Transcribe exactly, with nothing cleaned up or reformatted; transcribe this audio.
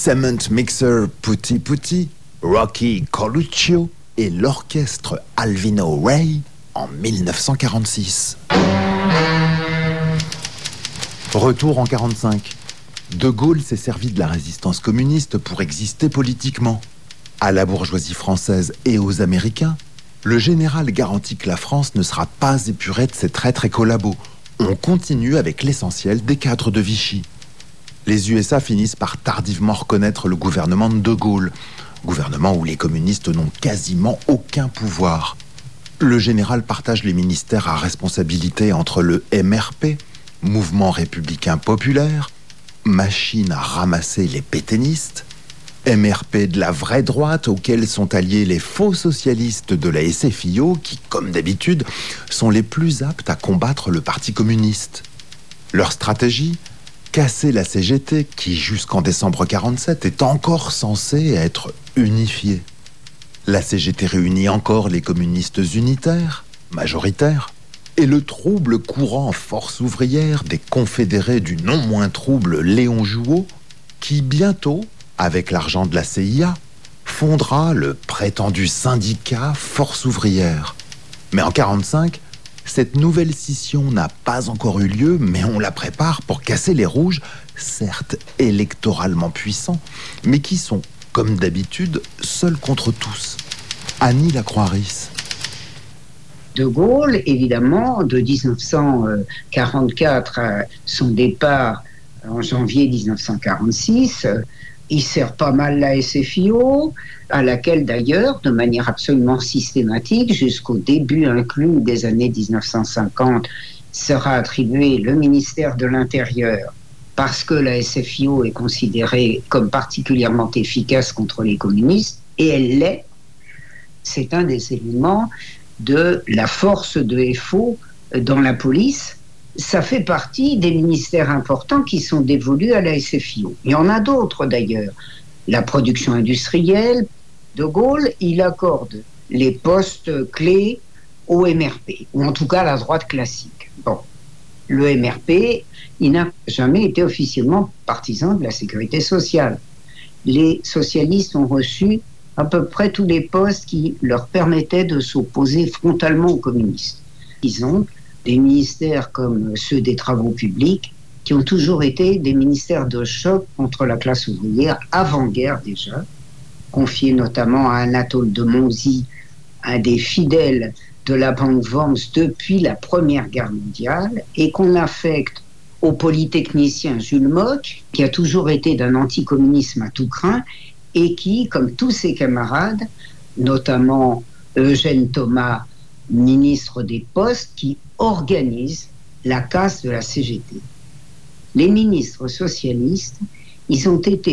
Cement Mixer Putti Putti, Rocky Coluccio et l'orchestre Alvino Ray en mille neuf cent quarante-six. Retour en quarante-cinq. De Gaulle s'est servi de la résistance communiste pour exister politiquement. À la bourgeoisie française et aux Américains, le général garantit que la France ne sera pas épurée de ses traîtres et collabos. On continue avec l'essentiel des cadres de Vichy. Les U S A finissent par tardivement reconnaître le gouvernement de De Gaulle, gouvernement où les communistes n'ont quasiment aucun pouvoir. Le général partage les ministères à responsabilité entre le M R P, Mouvement républicain populaire, machine à ramasser les pétainistes, M R P de la vraie droite auxquels sont alliés les faux socialistes de la S F I O qui, comme d'habitude, sont les plus aptes à combattre le Parti communiste. Leur stratégie ? Casser la C G T qui, jusqu'en décembre quarante-sept, est encore censée être unifiée. La C G T réunit encore les communistes unitaires, majoritaires, et le trouble courant force ouvrière des confédérés du non moins trouble Léon Jouot, qui bientôt, avec l'argent de la C I A, fondera le prétendu syndicat Force ouvrière. Mais en quarante-cinq, cette nouvelle scission n'a pas encore eu lieu, mais on la prépare pour casser les rouges, certes électoralement puissants, mais qui sont, comme d'habitude, seuls contre tous. Annie Lacroix-Ris. De Gaulle, évidemment, de dix-neuf cent quarante-quatre à son départ en janvier dix-neuf cent quarante-six, il sert pas mal la S F I O, à laquelle d'ailleurs, de manière absolument systématique, jusqu'au début inclus des années dix-neuf cent cinquante, sera attribué le ministère de l'Intérieur, parce que la S F I O est considérée comme particulièrement efficace contre les communistes, et elle l'est. C'est un des éléments de la force de F O dans la police. Ça fait partie des ministères importants qui sont dévolus à la S F I O. Il y en a d'autres d'ailleurs. La production industrielle, De Gaulle, il accorde les postes clés au M R P, ou en tout cas à la droite classique. Bon, le M R P, il n'a jamais été officiellement partisan de la sécurité sociale. Les socialistes ont reçu à peu près tous les postes qui leur permettaient de s'opposer frontalement aux communistes. Ils ont des ministères comme ceux des travaux publics, qui ont toujours été des ministères de choc contre la classe ouvrière, avant-guerre déjà, confiés notamment à Anatole de Monzy, un des fidèles de la Banque Worms depuis la Première Guerre mondiale, et qu'on affecte au polytechnicien Jules Moch, qui a toujours été d'un anticommunisme à tout crin, et qui, comme tous ses camarades, notamment Eugène Thomas, ministre des Postes, qui organise la casse de la C G T. Les ministres socialistes, ils ont été